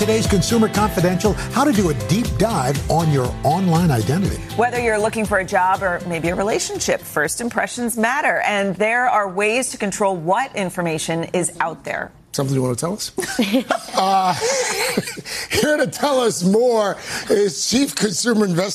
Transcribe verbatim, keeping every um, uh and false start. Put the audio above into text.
Today's Consumer Confidential, how to do a deep dive on your online identity. Whether you're looking for a job or maybe a relationship, first impressions matter. And there are ways to control what information is out there. Something you want to tell us? uh, here to tell us more is Chief Consumer Investigator